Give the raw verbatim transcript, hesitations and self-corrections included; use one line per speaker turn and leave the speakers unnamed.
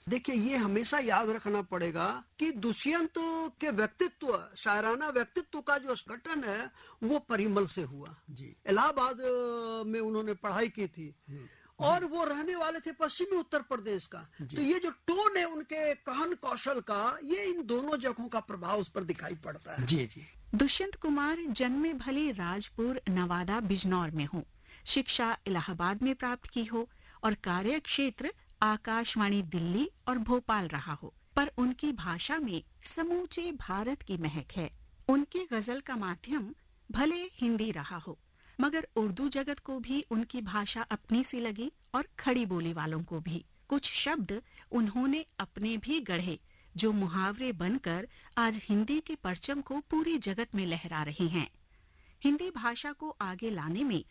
देखिए, ये हमेशा याद रखना पड़ेगा कि दुष्यंत के व्यक्तित्व, शायराना व्यक्तित्व का जो गठन है वो परिमल से हुआ।
जी।
इलाहाबाद में उन्होंने पढ़ाई की थी और वो रहने वाले थे पश्चिमी उत्तर प्रदेश का, तो ये जो टोन है उनके कहन कौशल का, ये इन दोनों जगहों का प्रभाव उस पर दिखाई पड़ता है।
जी जी।
दुष्यंत कुमार जन्मे भले राजपुर नवादा बिजनौर में हो, शिक्षा इलाहाबाद में प्राप्त की हो और कार्य क्षेत्र आकाशवाणी दिल्ली और भोपाल रहा हो, पर उनकी भाषा में समूचे भारत की महक है। उनकी गजल का माध्यम भले हिंदी रहा हो, मगर उर्दू जगत को भी उनकी भाषा अपनी सी लगी और खड़ी बोली वालों को भी। कुछ शब्द उन्होंने अपने भी गढ़े जो मुहावरे बनकर आज हिंदी के परचम को पूरी जगत में लहरा रहे हैं। हिंदी भाषा को आगे लाने में